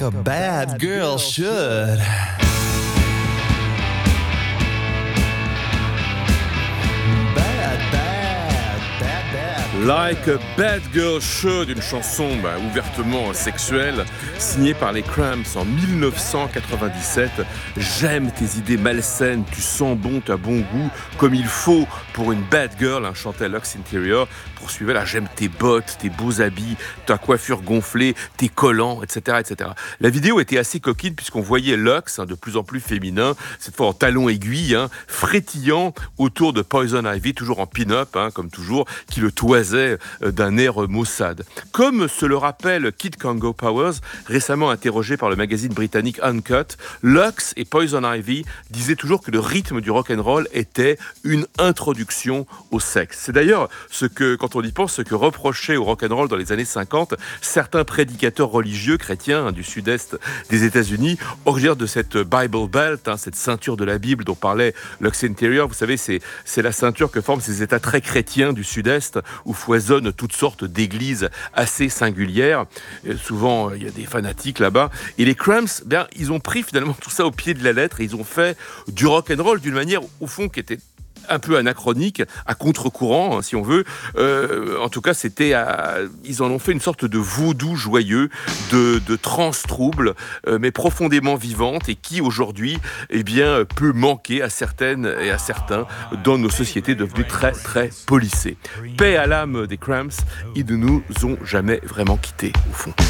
a bad girl should. Like a Bad Girl Should, une chanson ouvertement sexuelle, signée par les Cramps en 1997. J'aime tes idées malsaines, tu sens bon, t'as bon goût, comme il faut pour une bad girl, chantait Lux Interior. Poursuivait là, j'aime tes bottes, tes beaux habits, ta coiffure gonflée, tes collants, etc., etc. La vidéo était assez coquine puisqu'on voyait Lux, de plus en plus féminin, cette fois en talons aiguilles, frétillant autour de Poison Ivy, toujours en pin-up, comme toujours, qui le toisait d'un air maussade. Comme se le rappelle Kid Congo Powers, récemment interrogé par le magazine britannique Uncut, Lux et Poison Ivy disaient toujours que le rythme du rock'n'roll était une introduction au sexe. C'est d'ailleurs quand on y pense, ce que reprochaient au rock'n'roll dans les années 50 certains prédicateurs religieux chrétiens du sud-est des États-Unis, originaires de cette Bible Belt, cette ceinture de la Bible dont parlait Lux Interior. Vous savez, c'est la ceinture que forment ces États très chrétiens du sud-est où foisonnent toutes sortes d'églises assez singulières. Et souvent, il y a des fanatiques là-bas. Et les Cramps, ils ont pris finalement tout ça au pied de la lettre et ils ont fait du rock'n'roll d'une manière, au fond, qui était un peu anachronique, à contre-courant, si on veut. En tout cas, ils en ont fait une sorte de vaudou joyeux, de trance trouble, mais profondément vivante et qui, aujourd'hui, peut manquer à certaines et à certains dans nos sociétés devenues très, très policées. Paix à l'âme des Cramps, ils ne nous ont jamais vraiment quittés, au fond.